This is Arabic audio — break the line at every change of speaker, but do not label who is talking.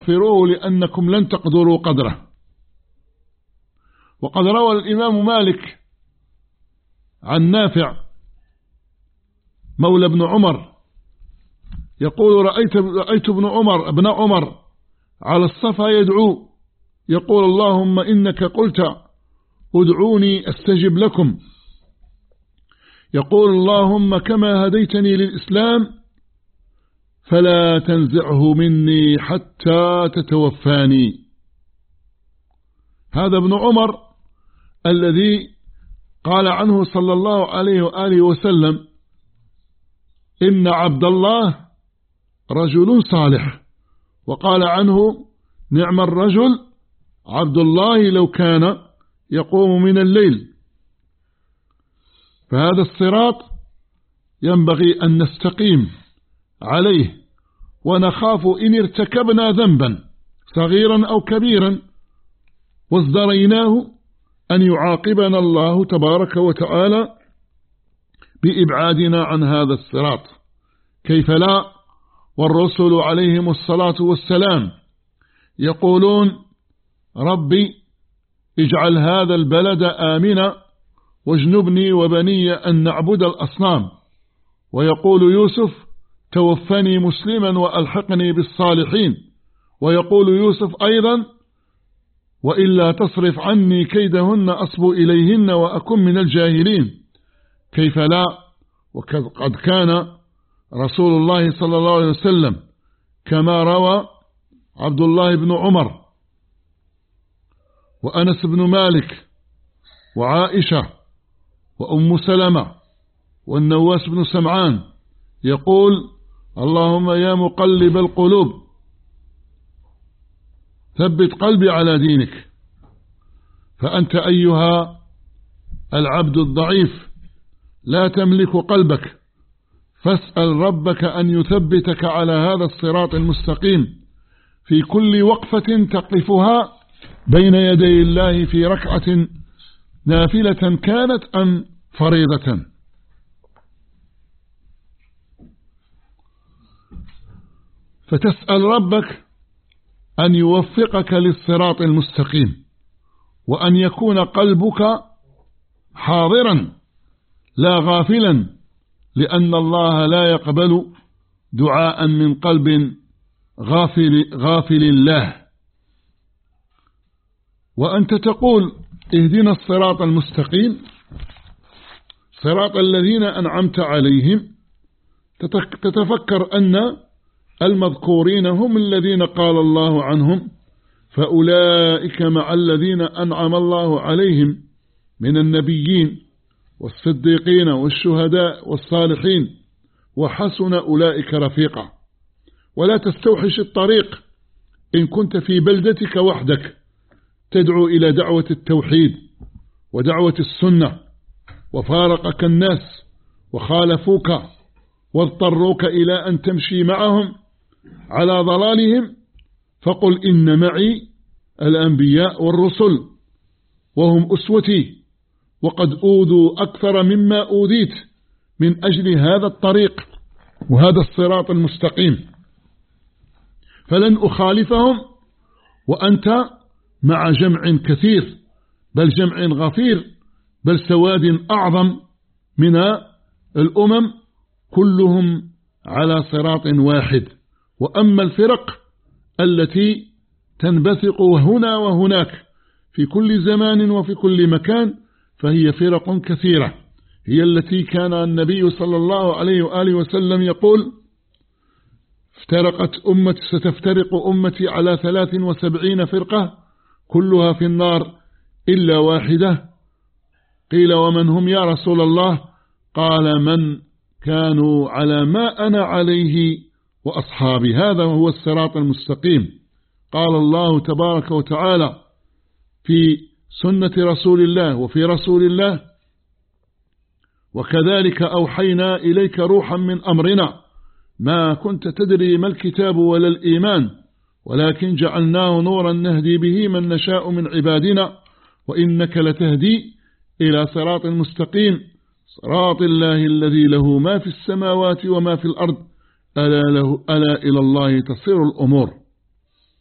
فروه لأنكم لن تقدروا قدره. وقد روى الإمام مالك عن نافع مولى ابن عمر يقول رأيت ابن عمر على الصفا يدعو يقول اللهم إنك قلت ادعوني أستجب لكم، يقول اللهم كما هديتني للإسلام فلا تنزعه مني حتى تتوفاني. هذا ابن عمر الذي قال عنه صلى الله عليه وآله وسلم إن عبد الله رجل صالح، وقال عنه نعم الرجل عبد الله لو كان يقوم من الليل. فهذا الصراط ينبغي أن نستقيم عليه، ونخاف إن ارتكبنا ذنبا صغيرا أو كبيرا وازدريناه أن يعاقبنا الله تبارك وتعالى بإبعادنا عن هذا الصراط. كيف لا، والرسل عليهم الصلاة والسلام يقولون ربي اجعل هذا البلد آمنا واجنبني وبني أن نعبد الأصنام. ويقول يوسف توفني مسلما وألحقني بالصالحين. ويقول يوسف أيضا وإلا تصرف عني كيدهن أصب إليهن وأكن من الجاهلين. كيف لا، وقد كان رسول الله صلى الله عليه وسلم كما روى عبد الله بن عمر وأنس بن مالك وعائشة وأم سلمة والنواس بن سمعان يقول اللهم يا مقلب القلوب ثبت قلبي على دينك. فأنت أيها العبد الضعيف لا تملك قلبك، فاسأل ربك أن يثبتك على هذا الصراط المستقيم في كل وقفة تقفها بين يدي الله في ركعة نافلة كانت أم فريضة. فتسأل ربك أن يوفقك للصراط المستقيم، وأن يكون قلبك حاضرا لا غافلا، لأن الله لا يقبل دعاء من قلب غافل الله. وأنت تقول اهدنا الصراط المستقيم صراط الذين أنعمت عليهم، تتفكر أن المذكورين هم الذين قال الله عنهم فأولئك مع الذين أنعم الله عليهم من النبيين والصديقين والشهداء والصالحين وحسن أولئك رفيقا. ولا تستوحش الطريق إن كنت في بلدتك وحدك تدعو إلى دعوة التوحيد ودعوة السنة وفارقك الناس وخالفوك واضطروك إلى أن تمشي معهم على ضلالهم، فقل إن معي الأنبياء والرسل وهم أسوتي وقد أوذوا أكثر مما أوذيت من أجل هذا الطريق وهذا الصراط المستقيم، فلن أخالفهم وأنت مع جمع كثير، بل جمع غفير، بل سواد أعظم من الأمم كلهم على صراط واحد. وأما الفرق التي تنبثق هنا وهناك في كل زمان وفي كل مكان فهي فرق كثيرة، هي التي كان النبي صلى الله عليه وآله وسلم يقول ستفترق أمتي على 73 فرقة كلها في النار إلا واحدة. قيل ومن هم يا رسول الله؟ قال من كانوا على ما أنا عليه وأصحابي، هذا هو الصراط المستقيم. قال الله تبارك وتعالى في سنة رسول الله وفي رسول الله وكذلك أوحينا إليك روحا من أمرنا ما كنت تدري ما الكتاب ولا الإيمان ولكن جعلناه نورا نهدي به من نشاء من عبادنا وإنك لتهدي إلى صراط مستقيم صراط الله الذي له ما في السماوات وما في الأرض ألا إلى الله تصير الأمور.